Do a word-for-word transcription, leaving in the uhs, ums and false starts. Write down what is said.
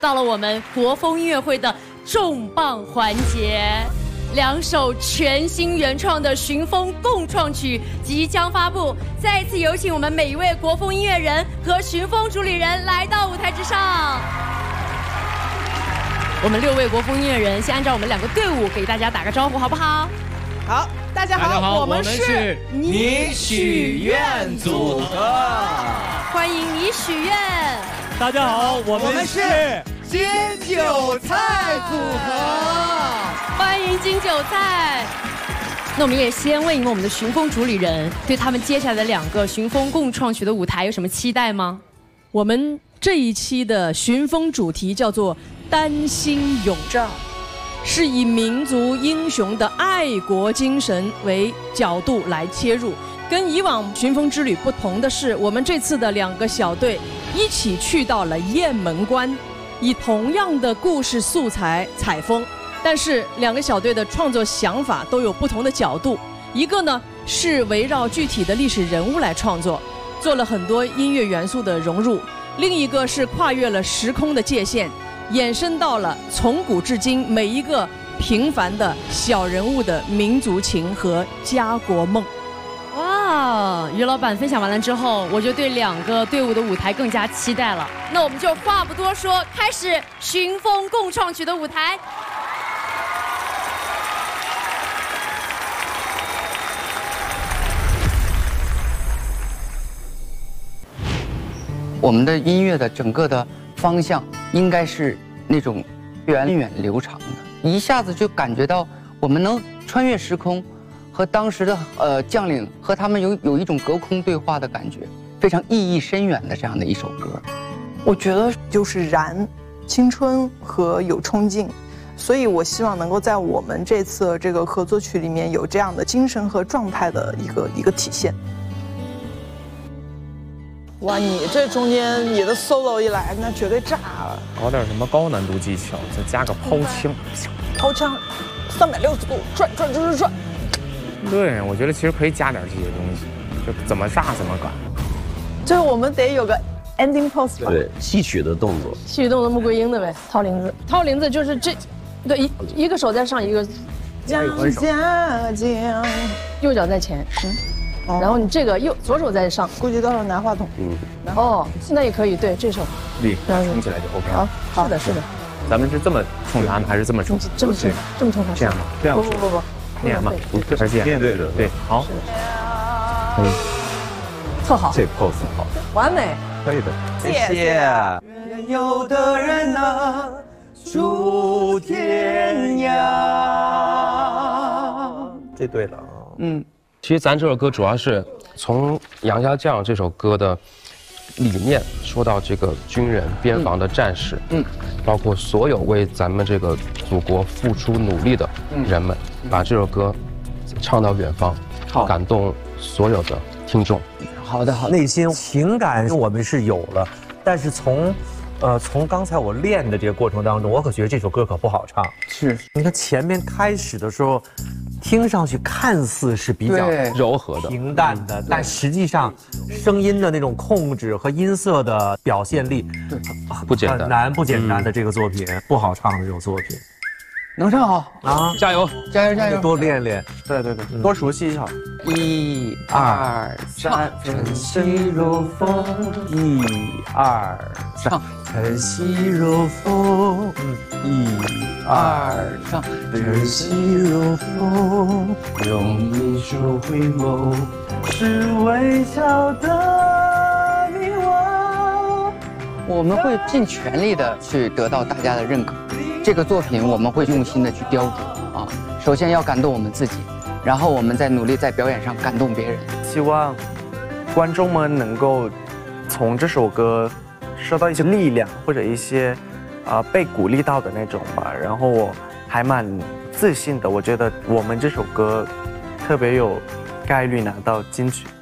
到了我们国风音乐会的重磅环节，两首全新原创的寻风共创曲即将发布。再次有请我们每一位国风音乐人和寻风主理人来到舞台之上。我们六位国风音乐人先按照我们两个队伍给大家打个招呼，好不好？ 好，大家好， 大家好我们是你许愿组合， 欢迎你许愿。 大家好，我们是金韭菜组合， 欢迎金韭菜。那我们也先问一问我们的寻风主理人，对他们接下来的两个寻风共创曲的舞台有什么期待吗？ 我们这一期的寻风主题叫做丹心永照，是以民族英雄的爱国精神为角度来切入。跟以往寻风之旅不同的是，我们这次的两个小队一起去到了雁门关，以同样的故事素材采风，但是两个小队的创作想法都有不同的角度。一个呢是围绕具体的历史人物来创作，做了很多音乐元素的融入；另一个是跨越了时空的界限，延伸到了从古至今每一个平凡的小人物的民族情和家国梦。 哇，于老板分享完了之后，我就对两个队伍的舞台更加期待了。那我们就话不多说，开始寻风共创曲的舞台。 我们的音乐的整个的方向应该是那种源远流长的，一下子就感觉到我们能穿越时空，和当时的呃将领和他们有有一种隔空对话的感觉，非常意义深远的这样的一首歌。 我觉得就是燃、青春和有冲劲，所以我希望能够在我们这次这个合作曲里面有这样的精神和状态的一个一个体现。哇，你这中间你的 solo 一来，那绝对炸了！ 搞点什么高难度技巧，再加个抛枪， 抛枪，三百六十度转转转转转。 对，我觉得其实可以加点这些东西，就怎么炸怎么搞。 最后我们得有个 ending pose 吧？ 对，戏曲的动作， 戏曲动作穆桂英的呗，掏铃子，掏铃子就是这，对，一一个手在上，一个将将将， 右脚在前，嗯。然后你这个右左手在上， 估计到时候拿话筒。 嗯， 哦，那也可以，对，这手力冲起来就 OK 了。 好，是的，是的。 咱们是这么冲他们，还是这么冲？ 这么冲，这么冲他。 这样吗？这样不不不不， 那样吗？还是这样？ 面对着。 对，好。 嗯， 特好。 这 pose 好， 完美。 可以的， 谢谢。 远有的人啊，住天涯。 这对了啊。 嗯。 其实咱这首歌主要是从《杨家将》这首歌的理念说到这个军人、边防的战士，嗯，包括所有为咱们这个祖国付出努力的人们，把这首歌唱到远方，好，感动所有的听众。 好的，好的。 内心情感我们是有了，但是从，呃，从刚才我练的这个过程当中，我可觉得这首歌可不好唱。 是， 你看前面开始的时候。听上去看似是比较柔和的、 平淡的，但实际上声音的那种控制和音色的表现力， 不简单， 很难不简单的这个作品，不好唱的这种作品， 能唱好啊！ 加油， 加油，加油！ 多练练， 对对对，多熟悉一下。 一二三，晨曦如风；一二三， 晨曦如风； 一二三， 晨曦如风。 用一束回眸， 是微笑的你我。 我们会尽全力的去得到大家的认可。这个作品我们会用心的去雕琢啊，首先要感动我们自己，然后我们再努力在表演上感动别人。 希望观众们能够从这首歌受到一些力量，或者一些啊、呃、被鼓励到的那种吧。然后我还蛮自信的，我觉得我们这首歌特别有概率拿到金曲。